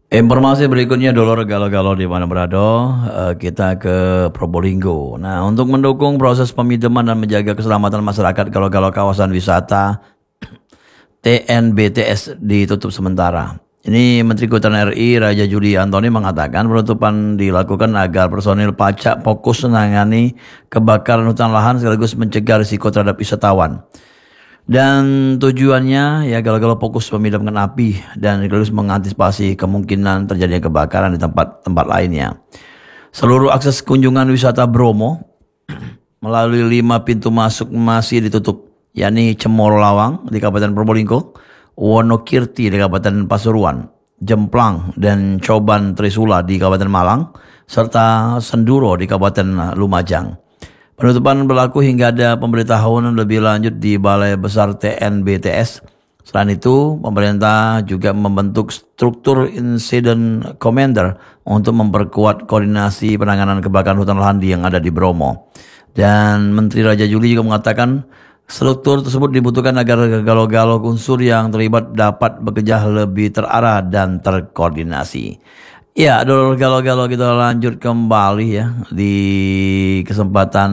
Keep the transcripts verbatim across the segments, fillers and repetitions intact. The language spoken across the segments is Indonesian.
Informasi berikutnya dulu galau-galau di mana berada, eh, kita ke Probolinggo. Nah, untuk mendukung proses peminjaman dan menjaga keselamatan masyarakat galau-galau kawasan wisata T N B T S ditutup sementara. Ini Menteri Kehutanan R I Raja Juli Antoni mengatakan penutupan dilakukan agar personil pajak fokus menangani kebakaran hutan lahan sekaligus mencegah risiko terhadap wisatawan. Dan tujuannya ya galau-galau fokus memadamkan api dan sekaligus mengantisipasi kemungkinan terjadinya kebakaran di tempat-tempat lainnya. Seluruh akses kunjungan wisata Bromo melalui lima pintu masuk masih ditutup, yakni Cemoro Lawang di Kabupaten Probolinggo, Wonokirti di Kabupaten Pasuruan, Jemplang dan Coban Trisula di Kabupaten Malang, serta Senduro di Kabupaten Lumajang. Penutupan berlaku hingga ada pemberitahuan lebih lanjut di Balai Besar T N B T S. Selain itu, pemerintah juga membentuk struktur Incident Commander untuk memperkuat koordinasi penanganan kebakaran hutan lahan yang ada di Bromo. Dan Menteri Raja Juli juga mengatakan struktur tersebut dibutuhkan agar galau-galau unsur yang terlibat dapat bekerja lebih terarah dan terkoordinasi. Ya, dulu galau-galau kita lanjut kembali ya di kesempatan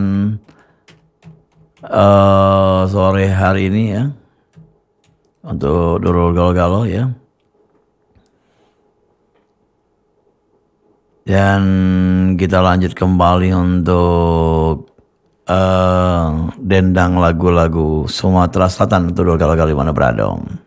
uh, sore hari ini ya. Untuk dulu galau-galau ya. Dan kita lanjut kembali untuk uh, dendang lagu-lagu Sumatera Selatan untuk dulu galau-galau mana berada.